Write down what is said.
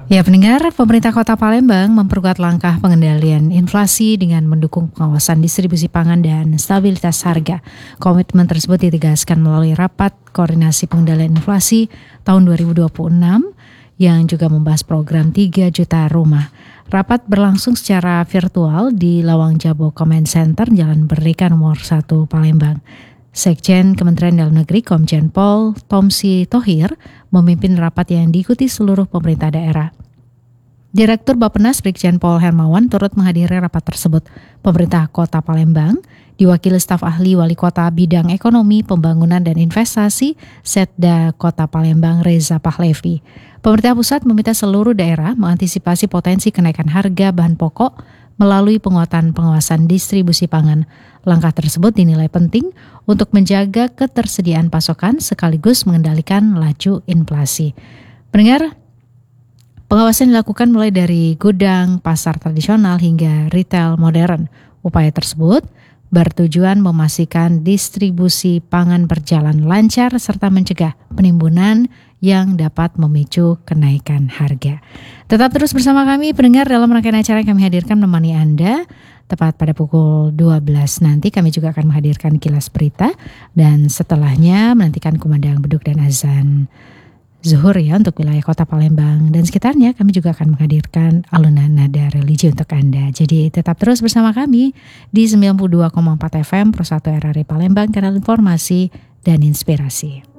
Ya, pendengar, pemerintah Kota Palembang memperkuat langkah pengendalian inflasi dengan mendukung pengawasan distribusi pangan dan stabilitas harga. Komitmen tersebut ditegaskan melalui rapat koordinasi pengendalian inflasi tahun 2026 yang juga membahas program 3 juta rumah. Rapat berlangsung secara virtual di Lawang Jabo Comment Center, Jalan Merdeka nomor 1 Palembang. Sekjen Kementerian Dalam Negeri Komjen Pol Tomsi Thohir memimpin rapat yang diikuti seluruh pemerintah daerah. Direktur Bappenas Brigjen Pol Hermawan turut menghadiri rapat tersebut. Pemerintah Kota Palembang diwakili staf ahli Wali Kota Bidang Ekonomi, Pembangunan dan Investasi Setda Kota Palembang Reza Pahlevi. Pemerintah pusat meminta seluruh daerah mengantisipasi potensi kenaikan harga bahan pokok melalui penguatan pengawasan distribusi pangan. Langkah tersebut dinilai penting untuk menjaga ketersediaan pasokan sekaligus mengendalikan laju inflasi. Pendengar, pengawasan dilakukan mulai dari gudang, pasar tradisional hingga retail modern. Upaya tersebut bertujuan memastikan distribusi pangan berjalan lancar serta mencegah penimbunan yang dapat memicu kenaikan harga. Tetap terus bersama kami pendengar dalam rangkaian acara yang kami hadirkan menemani Anda. Tepat pada pukul 12 nanti kami juga akan menghadirkan kilas berita dan setelahnya menantikan kumandang beduk dan azan zuhur ya untuk wilayah Kota Palembang dan sekitarnya. Kami juga akan menghadirkan alunan nada religi untuk Anda. Jadi tetap terus bersama kami di 92,4 FM Pro 1 RRI Palembang, kanal informasi dan inspirasi.